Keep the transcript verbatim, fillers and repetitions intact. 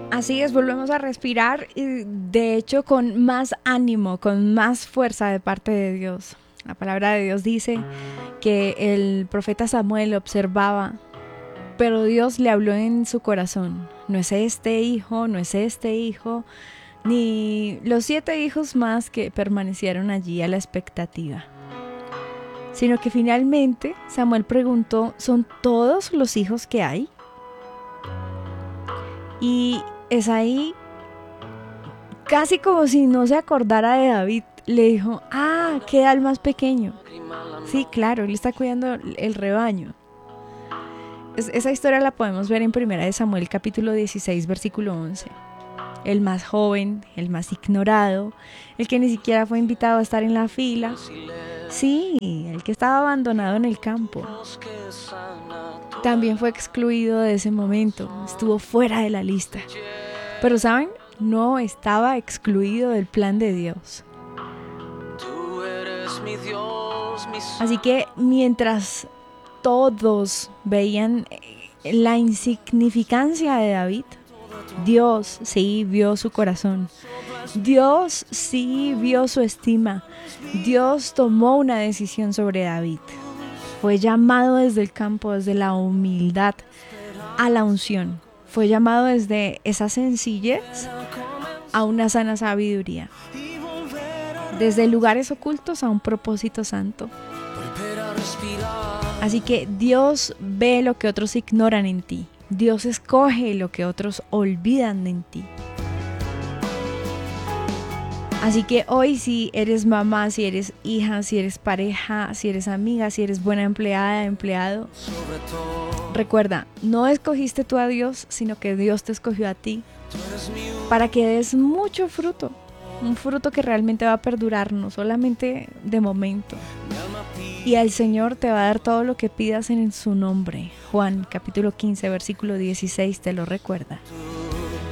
Así es, volvemos a respirar y de hecho con más ánimo, con más fuerza de parte de Dios. La palabra de Dios dice que el profeta Samuel observaba, pero Dios le habló en su corazón. No es este hijo, no es este hijo, ni los siete hijos más que permanecieron allí a la expectativa. Sino que finalmente Samuel preguntó, ¿son todos los hijos que hay? Y Esaí, casi como si no se acordara de David, le dijo, ah, queda el más pequeño. Sí, claro, él está cuidando el rebaño. Es, esa historia la podemos ver en Primera de Samuel capítulo dieciséis, versículo once. El más joven, el más ignorado, el que ni siquiera fue invitado a estar en la fila. Sí, el que estaba abandonado en el campo. También fue excluido de ese momento, estuvo fuera de la lista. Pero ¿saben? No estaba excluido del plan de Dios. Así que mientras todos veían la insignificancia de David, Dios sí vio su corazón. Dios sí vio su estima. Dios tomó una decisión sobre David. Fue llamado desde el campo, desde la humildad a la unción. Fue llamado desde esa sencillez a una sana sabiduría. Desde lugares ocultos a un propósito santo. Así que Dios ve lo que otros ignoran en ti. Dios escoge lo que otros olvidan en ti. Así que hoy, si eres mamá, si eres hija, si eres pareja, si eres amiga, si eres buena empleada, empleado, recuerda, no escogiste tú a Dios, sino que Dios te escogió a ti para que des mucho fruto, un fruto que realmente va a perdurar, no solamente de momento. Y el Señor te va a dar todo lo que pidas en su nombre. Juan capítulo quince, versículo dieciséis te lo recuerda.